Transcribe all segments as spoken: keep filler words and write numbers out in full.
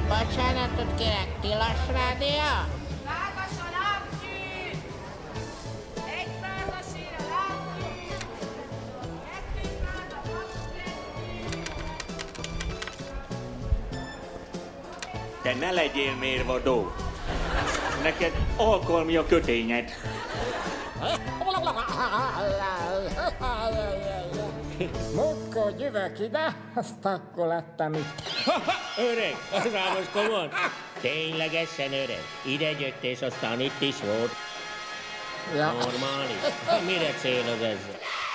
Bocsánatot kérek, tilos rádió? Százas a lábcsű! Egy százasért a lábcsű! Kettő százas a Te ne legyél mérvadó. Neked alkalmi a kötényed. Múltkor jövök ide, azt akkor lettem itt. Öreg, az rámoskomon. Ténylegesen öreg. Ide jött és aztán itt is volt. Ja. Normális. Mire céloz ezzel?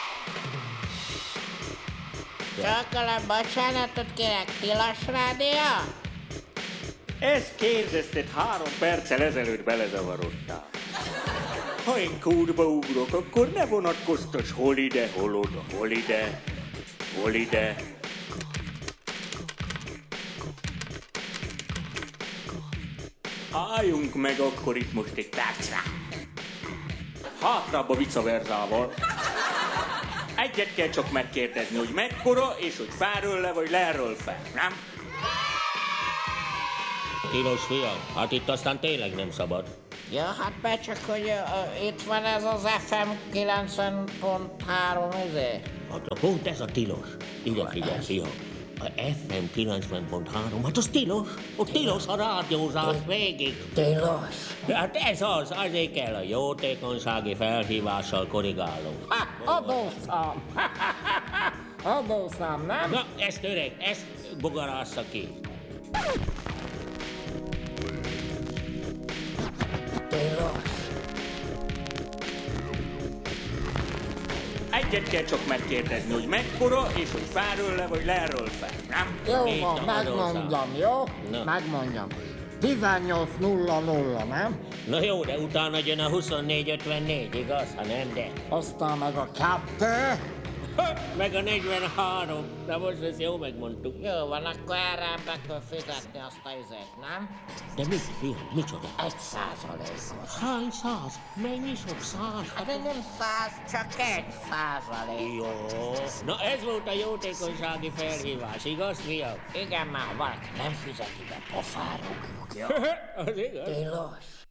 Csókolom, bocsánatot kérek, tilos rádió? Ezt kérdezted három perccel ezelőtt belezavarodtál. Ha én kútba ugrok, akkor ne vonatkoztass hol ide, hol oda, hol ide, hol ide. Álljunk meg akkor itt most egy percre. Hátrább a viceverzával. Egyet kell csak megkérdezni, hogy mekkora, és hogy felről le, vagy leről fel, nem? Tilos fiam, hát itt aztán tényleg nem szabad. Ja, hát be csak, hogy uh, itt van ez az ef em kilencven pont három, izé. Hát a pont ez a tilos. Ide figyelj, fiam. A ef em kilencven pont három, hát az tilos. Ott tilos a rádiózás végig. Tilos. Hát ez az, azért kell a jótékonysági felhívással korrigálunk. Ha, adószám. Adószám, nem? Na, ezt öreg, ezt bogarásza ki. Tilos. Egyet kell csak megkérdezni, hogy mekkora, és hogy felről le, vagy leről fel, nem? Jó Mit van, a megmondjam, jó? Na. Megmondjam. tizennyolc nulla nulla, nem? Na jó, de utána jön a huszonnégy ötvennégy, igaz? Ha nem, de. Aztán meg a kettő. Meg a negyvenhárom. Na most ezt jó megmondtuk. Jó van, akkor erre be kell fizetni azt a izét, nem? De mit, fiam, micsoda? Egy százalékos. Hány száz? Mennyi sok száz? Hát de nem száz, csak egy százalék. Jó. Na ez volt a jótékonysági felhívás, igaz, fiam? Igen, már valaki nem fizeti be, pofárogjuk, jó? Az igaz? Tilos.